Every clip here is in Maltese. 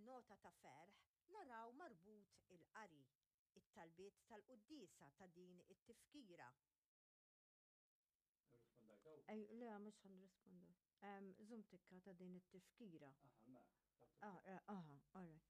fin-nota ta' ferħ naraw marbut il-qari, it-talbiet tal-qudiesa ta' din it-tifkira. Le, mhux ħanrispondu. Żumtikka ta' din it-tifkira. All right.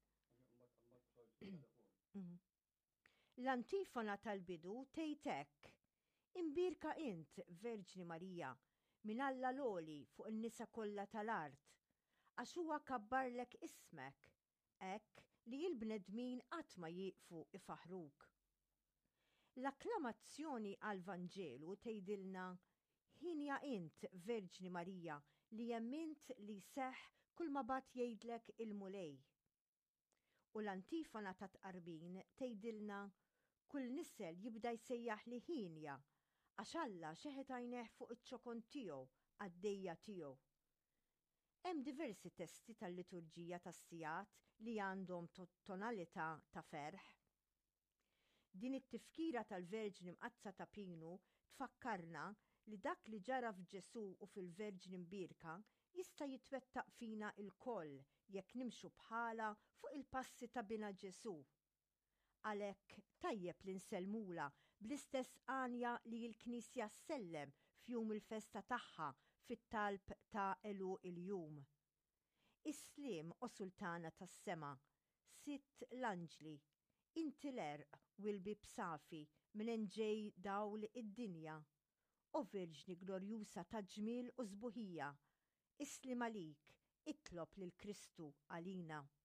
L-antifona tal-bidu tgħid imbirka int, Verġni Marija, min Alla loli fuq in-nisa kollha tal-art, għax huwa kabbarlek ismek, hekk li l-bnedmin qatt ma jieqfu ifaħruk. L-akklamazzjoni għall-Vanġelu tgħidilna ħinja int, Verġni Marija, li jemmint li seħ kull ma bat jgħidlek il-mulej. U l-antifona ta' tqarbin tgħidilna kull nissel jibda jsejjaħ li ħinja, għax Alla xeħet għajneħ fuq iċ-ċokon tiegħu għaddejja tiegħu. Hemm diversi testi tal-liturġija tas-sigħat li għandhom tonalità ta' ferħ. Din it-tifkira tal-Verġni mqazza ta' Pinu tfakkarna li dak li ġara f'Ġesu u fil-Verġni mbirka jista' jitwettaq fina il-koll jekk nimxu bħala fuq il-passi ta' bina Ġesu. Għalhekk tajjeb li nsellmula bl-istess għanja li l-Knisja ssellem f'jum il-festa tagħha fit-talb ta' elu il-jum. Islim o Sultana tas-sema, sitt l-anġli, inti l-erq u l-bib safi minn ġej dawl id-dinja. O Verġni glorjusa ta' ġmiel u żbuħija, islim għalik, itlob lil Kristu għalina.